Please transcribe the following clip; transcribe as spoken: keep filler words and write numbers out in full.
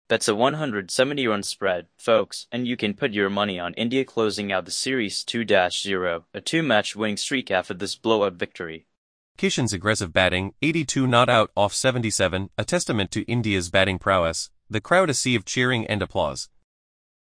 That's a one hundred seventy run spread, folks, and you can put your money on India closing out the series two to zero, a two-match winning streak after this blowout victory. Kishan's aggressive batting, eighty-two not out off seventy-seven, a testament to India's batting prowess, the crowd a sea of cheering and applause.